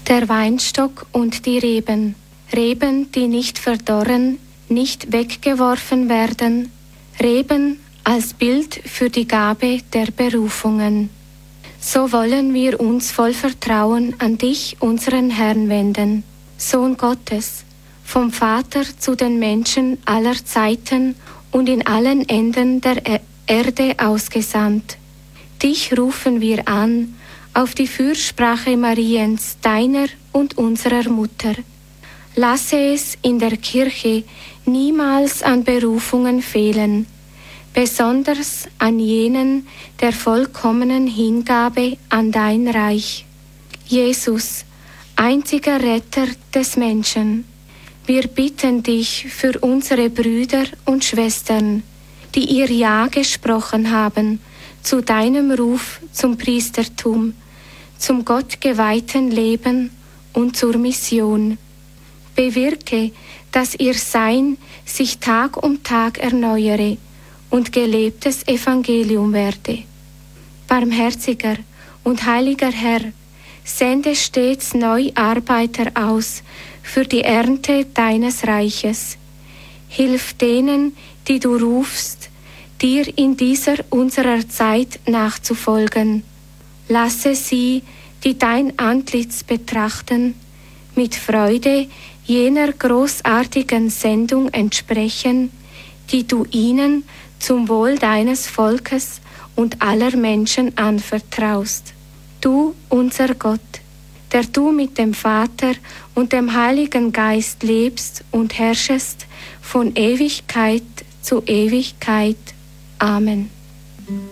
Der Weinstock und die Reben, Reben, die nicht verdorren, nicht weggeworfen werden, Reben als Bild für die Gabe der Berufungen. So wollen wir uns voll Vertrauen an dich, unseren Herrn, wenden, Sohn Gottes, vom Vater zu den Menschen aller Zeiten und in allen Enden der Erde ausgesandt. Dich rufen wir an, auf die Fürsprache Mariens, deiner und unserer Mutter. Lasse es in der Kirche niemals an Berufungen fehlen, besonders an jenen der vollkommenen Hingabe an dein Reich. Jesus, einziger Retter des Menschen, wir bitten dich für unsere Brüder und Schwestern, die ihr Ja gesprochen haben zu deinem Ruf zum Priestertum, zum gottgeweihten Leben und zur Mission. Bewirke, dass ihr Sein sich Tag um Tag erneuere und gelebtes Evangelium werde. Barmherziger und heiliger Herr, sende stets neu Arbeiter aus für die Ernte deines Reiches. Hilf denen, die du rufst, dir in dieser unserer Zeit nachzufolgen. Lasse sie, die dein Antlitz betrachten, mit Freude jener großartigen Sendung entsprechen, die du ihnen zum Wohl deines Volkes und aller Menschen anvertraust. Du, unser Gott, der du mit dem Vater und dem Heiligen Geist lebst und herrschest von Ewigkeit zu Ewigkeit. Amen.